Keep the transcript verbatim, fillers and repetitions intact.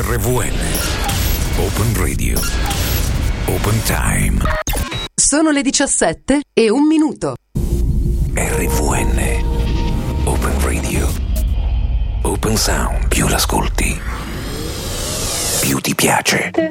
R V N Open Radio Open Time. Sono le diciassette e un minuto. R V N Open Radio Open Sound. Più l'ascolti, più ti piace.